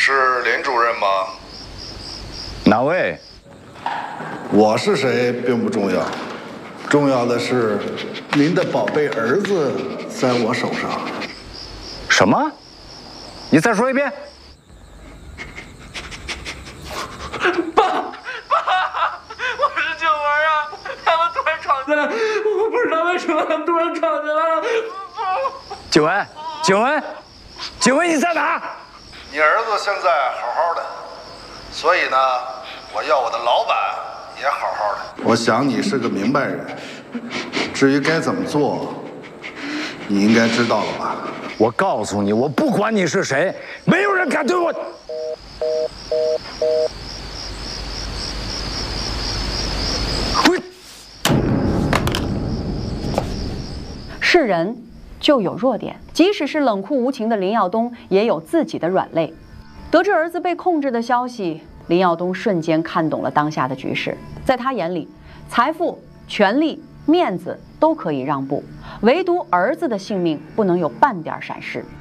是林主任吗？ 哪位？ 我是谁并不重要，重要的是您的宝贝儿子在我手上。 什么？你再说一遍。 爸，我是静文啊！他们突然闯进来，我不知道为什么他们突然闯进来了。 景文，景文，景文，你在哪？ 你儿子现在好好的，所以呢，我要我的老板也好好的。 我想你是个明白人，至于该怎么做，你应该知道了吧？ 我告诉你，我不管你是谁，没有人敢对我。 是人就有弱点，即使是冷酷无情的林耀东，也有自己的软肋。得知儿子被控制的消息，林耀东瞬间看懂了当下的局势。在他眼里，财富、权力、面子都可以让步，唯独儿子的性命不能有半点闪失。